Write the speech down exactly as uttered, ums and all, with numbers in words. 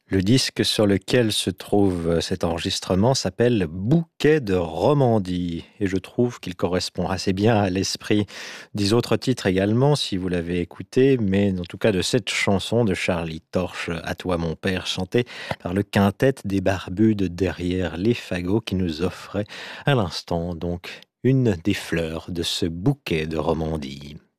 Le disque sur lequel se trouve cet enregistrement s'appelle Bouquet de Romandie et je trouve qu'il correspond assez bien à l'esprit des autres titres également, si vous l'avez écouté, mais en tout cas de cette chanson de Charlie Torche, À toi mon père, chantée par le quintet des Barbus de Derrière les Fagots qui nous offrait à l'instant donc une des fleurs de ce bouquet de Romandie.